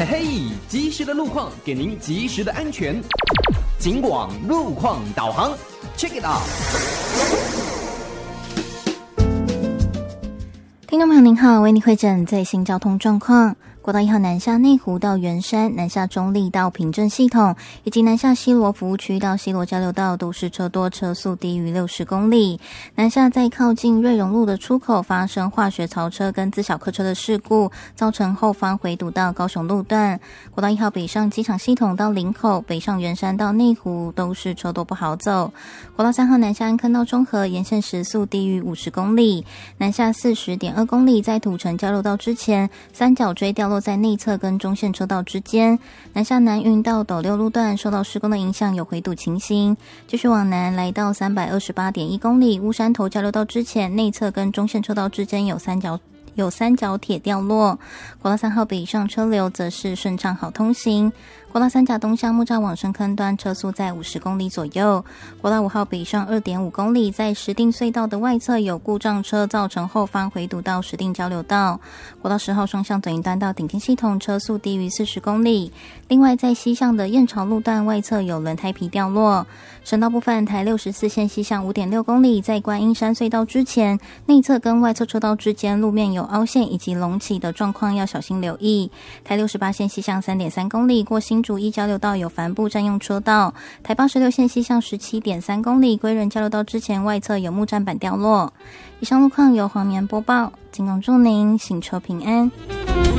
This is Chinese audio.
嘿嘿，及时的路况给您及时的安全。警广路况导航 ，Check it out。 听众朋友您好，为您汇诊最新交通状况。国道1号南下内湖到圆山，南下中立到平镇系统，以及南下西螺服务区到西螺交流道都是车多，车速低于60公里。南下在靠近瑞荣路的出口发生化学槽车跟自小客车的事故，造成后方回堵到高雄路段。国道1号北上机场系统到林口，北上圆山到内湖都是车多不好走。国道3号南下安坑到中和，沿线时速低于50公里。南下40.2公里，在土城交流道之前，三角锥掉落在内侧跟中线车道之间。南下南运到斗六路段受到施工的影响，有回堵情形。继续往南来到328.1公里，乌山头交流道之前，内侧跟中线车道之间有三角铁掉落。国道3号北上车流则是顺畅好通行。国道3甲东向木栅往深坑端车速在50公里左右。国道5号北上 2.5 公里，在石碇隧道的外侧有故障车，造成后方回堵到石碇交流道。国道10号双向转运端到顶天系统，车速低于40公里。另外在西向的燕巢路段外侧有轮胎皮掉落。省道部分，台64线西向 5.6 公里，在观音山隧道之前，内侧跟外侧车道之间路面有凹陷以及隆起的状况，要小心留意。台68线西向 3.3 公里，过新竹一交流道有帆布占用车道。台86线西向 17.3 公里，归仁交流道之前外侧有木栈板掉落。以上路况由黄棉播报，警广祝您行车平安。